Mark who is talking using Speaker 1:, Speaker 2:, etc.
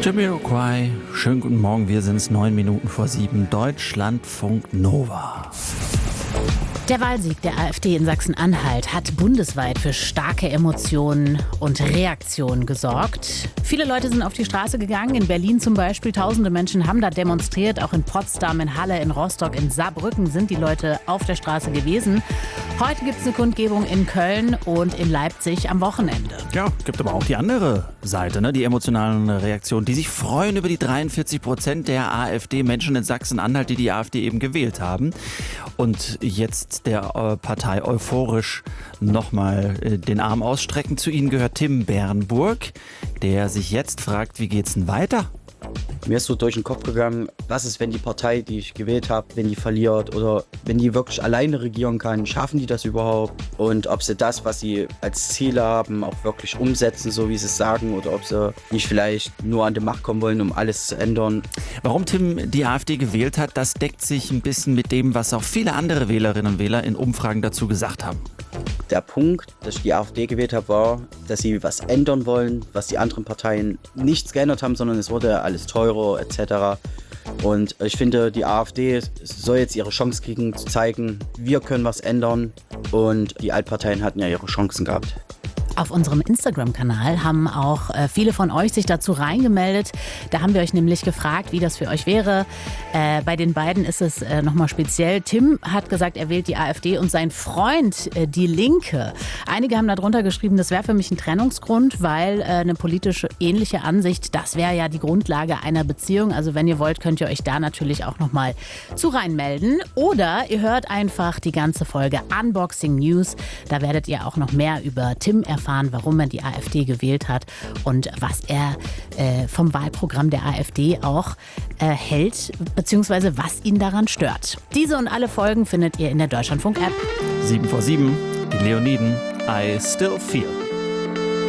Speaker 1: Jamiroquai, schönen guten Morgen, wir sind es 9 Minuten vor 7, Deutschlandfunk Nova.
Speaker 2: Der Wahlsieg der AfD in Sachsen-Anhalt hat bundesweit für starke Emotionen und Reaktionen gesorgt. Viele Leute sind auf die Straße gegangen, in Berlin zum Beispiel. Tausende Menschen haben da demonstriert, auch in Potsdam, in Halle, in Rostock, in Saarbrücken sind die Leute auf der Straße gewesen. Heute gibt es eine Kundgebung in Köln und in Leipzig am Wochenende.
Speaker 1: Ja, gibt aber auch die andere Seite, ne? Die emotionalen Reaktionen, die sich freuen über die 43% der AfD-Menschen in Sachsen-Anhalt, die die AfD eben gewählt haben. Und jetzt der Partei euphorisch nochmal den Arm ausstrecken. Zu ihnen gehört Tim Bernburg, der sich jetzt fragt, wie geht's denn weiter?
Speaker 3: Mir ist so durch den Kopf gegangen, was ist, wenn die Partei, die ich gewählt habe, wenn die verliert oder wenn die wirklich alleine regieren kann, schaffen die das überhaupt? Und ob sie das, was sie als Ziele haben, auch wirklich umsetzen, so wie sie es sagen, oder ob sie nicht vielleicht nur an die Macht kommen wollen, um alles zu ändern.
Speaker 1: Warum Tim die AfD gewählt hat, das deckt sich ein bisschen mit dem, was auch viele andere Wählerinnen und Wähler in Umfragen dazu gesagt haben.
Speaker 3: Der Punkt, dass ich die AfD gewählt habe, war, dass sie was ändern wollen, was die anderen Parteien nichts geändert haben, sondern es wurde alles teurer etc. Und ich finde, die AfD soll jetzt ihre Chance kriegen, zu zeigen, wir können was ändern. Und die Altparteien hatten ja ihre Chancen gehabt.
Speaker 2: Auf unserem Instagram-Kanal haben auch viele von euch sich dazu reingemeldet. Da haben wir euch nämlich gefragt, wie das für euch wäre. Bei den beiden ist es nochmal speziell. Tim hat gesagt, er wählt die AfD und sein Freund die Linke. Einige haben darunter geschrieben, das wäre für mich ein Trennungsgrund, weil eine politisch ähnliche Ansicht, das wäre ja die Grundlage einer Beziehung. Also wenn ihr wollt, könnt ihr euch da natürlich auch nochmal zu reinmelden. Oder ihr hört einfach die ganze Folge Unboxing News. Da werdet ihr auch noch mehr über Tim erfahren, warum er die AfD gewählt hat und was er vom Wahlprogramm der AfD auch hält, beziehungsweise was ihn daran stört. Diese und alle Folgen findet ihr in der Deutschlandfunk-App.
Speaker 1: 7 vor 7, die Leoniden, I Still Feel.